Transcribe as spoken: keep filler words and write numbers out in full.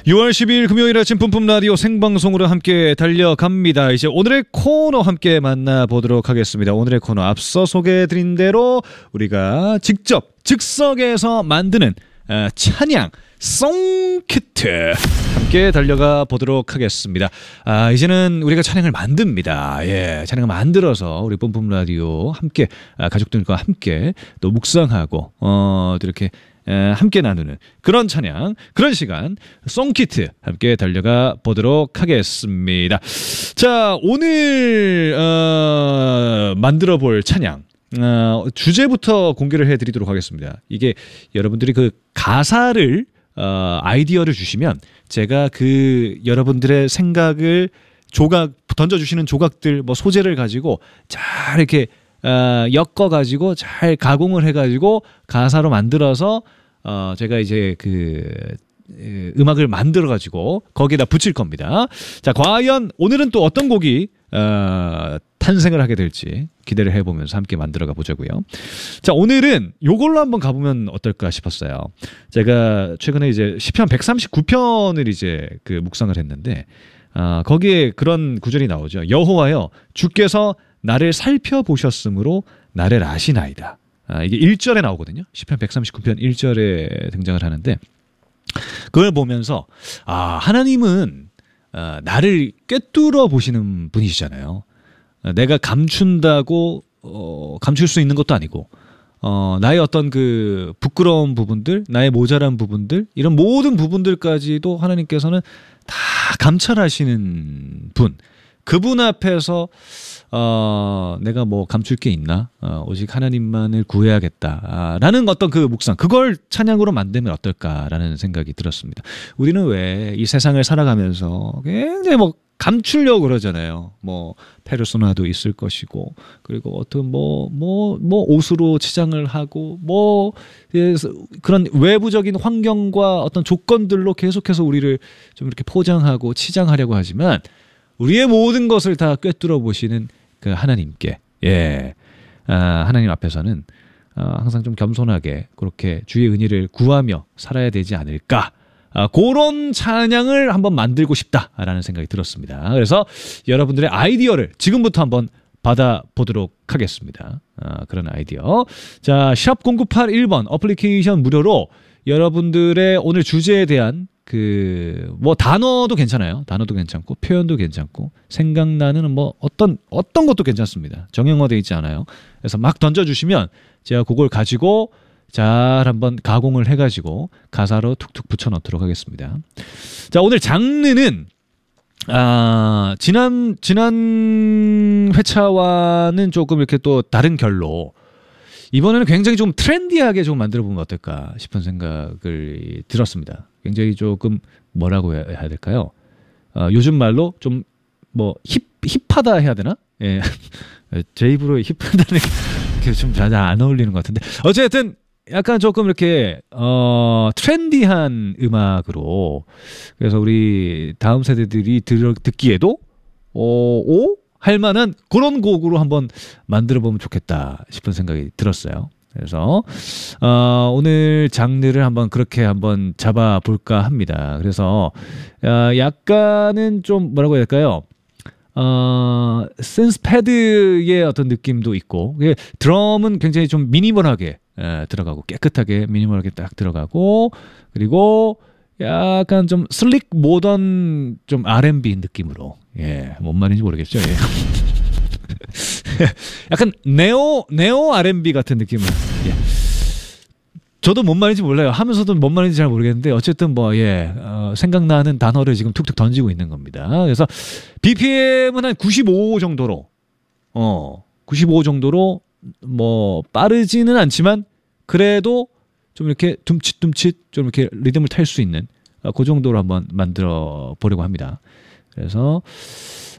유월 십이일 금요일 아침 뿜뿜 라디오 생방송으로 함께 달려갑니다. 이제 오늘의 코너 함께 만나보도록 하겠습니다. 오늘의 코너 앞서 소개해드린 대로 우리가 직접 즉석에서 만드는 어, 찬양 송키트 함께 달려가 보도록 하겠습니다. 아, 이제는 우리가 찬양을 만듭니다. 예, 찬양을 만들어서 우리 뿜뿜 라디오 함께 아, 가족들과 함께 또 묵상하고 어, 또 이렇게 에, 함께 나누는 그런 찬양, 그런 시간 송키트 함께 달려가 보도록 하겠습니다. 자, 오늘 어, 만들어 볼 찬양 어, 주제부터 공개를 해드리도록 하겠습니다. 이게 여러분들이 그 가사를 어, 아이디어를 주시면 제가 그 여러분들의 생각을 조각 던져주시는 조각들 뭐 소재를 가지고 잘 이렇게 어, 엮어가지고 잘 가공을 해가지고 가사로 만들어서 어, 제가 이제 그 음악을 만들어가지고 거기에다 붙일 겁니다. 자, 과연 오늘은 또 어떤 곡이 어, 탄생을 하게 될지 기대를 해보면서 함께 만들어가 보자고요. 자, 오늘은 요걸로 한번 가보면 어떨까 싶었어요. 제가 최근에 이제 시편 백삼십구 편을 이제 그 묵상을 했는데 어, 거기에 그런 구절이 나오죠. 여호와여 주께서 나를 살펴보셨으므로 나를 아시나이다. 아, 이게 일 절에 나오거든요. 시편 백삼십구 편 일 절에 등장을 하는데 그걸 보면서 아, 하나님은 어, 나를 꿰뚫어 보시는 분이시잖아요. 어, 내가 감춘다고 어, 감출 수 있는 것도 아니고 어, 나의 어떤 그 부끄러운 부분들, 나의 모자란 부분들 이런 모든 부분들까지도 하나님께서는 다 감찰하시는 분. 그분 앞에서 어, 내가 뭐 감출 게 있나? 어, 오직 하나님만을 구해야겠다라는 어떤 그 묵상, 그걸 찬양으로 만들면 어떨까라는 생각이 들었습니다. 우리는 왜 이 세상을 살아가면서 굉장히 뭐 감추려고 그러잖아요. 뭐 페르소나도 있을 것이고, 그리고 어떤 뭐 뭐 뭐 옷으로 치장을 하고, 뭐 그런 외부적인 환경과 어떤 조건들로 계속해서 우리를 좀 이렇게 포장하고 치장하려고 하지만. 우리의 모든 것을 다 꿰뚫어 보시는 그 하나님께, 예, 아, 하나님 앞에서는 어, 항상 좀 겸손하게 그렇게 주의 은혜를 구하며 살아야 되지 않을까. 아, 그런 찬양을 한번 만들고 싶다라는 생각이 들었습니다. 그래서 여러분들의 아이디어를 지금부터 한번 받아보도록 하겠습니다. 아, 그런 아이디어. 자, 샵 공구팔일 번 어플리케이션 무료로 여러분들의 오늘 주제에 대한 그 뭐 단어도 괜찮아요. 단어도 괜찮고 표현도 괜찮고 생각나는 뭐 어떤 어떤 것도 괜찮습니다. 정형화되어 있지 않아요. 그래서 막 던져주시면 제가 그걸 가지고 잘 한번 가공을 해가지고 가사로 툭툭 붙여넣도록 하겠습니다. 자, 오늘 장르는 아, 지난 지난 회차와는 조금 이렇게 또 다른 결로 이번에는 굉장히 좀 트렌디하게 좀 만들어 보면 어떨까 싶은 생각을 들었습니다. 굉장히 조금 뭐라고 해야 될까요? 어, 요즘 말로 좀 뭐 힙, 힙하다 해야 되나? 예. 제 입으로 힙하다는 게 좀 잘 안 어울리는 것 같은데. 어쨌든 약간 조금 이렇게 어, 트렌디한 음악으로 그래서 우리 다음 세대들이 들, 듣기에도 어, 오? 할 만한 그런 곡으로 한번 만들어 보면 좋겠다 싶은 생각이 들었어요. 그래서 어, 오늘 장르를 한번 그렇게 한번 잡아볼까 합니다. 그래서 어, 약간은 좀 뭐라고 해야 될까요? 어, 센스 패드의 어떤 느낌도 있고 드럼은 굉장히 좀 미니멀하게 에, 들어가고 깨끗하게 미니멀하게 딱 들어가고 그리고 약간 좀 슬릭 모던 좀 알앤비 느낌으로 예, 뭔 말인지 모르겠죠. 예. 약간 네오 네오 알앤비 같은 느낌을 예. 저도 뭔 말인지 몰라요. 하면서도 뭔 말인지 잘 모르겠는데 어쨌든 뭐 예, 어, 생각나는 단어를 지금 툭툭 던지고 있는 겁니다. 그래서 비피엠은 한 구십오 정도로 어 구십오 정도로 뭐 빠르지는 않지만 그래도 좀 이렇게 둠칫둠칫 좀 이렇게 리듬을 탈 수 있는 그 정도로 한번 만들어 보려고 합니다. 그래서